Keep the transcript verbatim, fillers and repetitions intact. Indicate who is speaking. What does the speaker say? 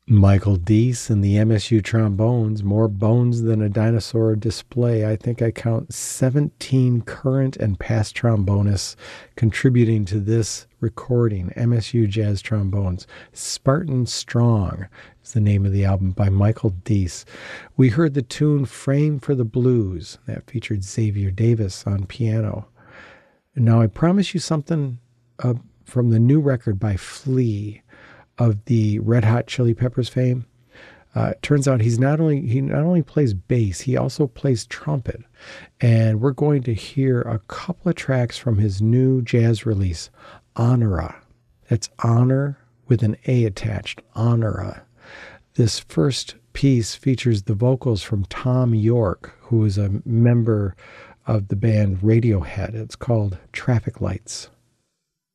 Speaker 1: Michael Deese and the M S U trombones, more bones than a dinosaur display. I think I count seventeen current and past trombonists contributing to this recording, M S U Jazz Trombones. Spartan Strong is the name of the album by Michael Deese. We heard the tune Frame for the Blues. That featured Xavier Davis on piano. Now I promise you something uh, from the new record by Flea of the Red Hot Chili Peppers fame. Uh, it turns out he's not only he not only plays bass, he also plays trumpet. And we're going to hear a couple of tracks from his new jazz release, Honora. That's honor with an A attached, Honora. This first piece features the vocals from Tom York, who is a member of the band Radiohead. It's called Traffic Lights.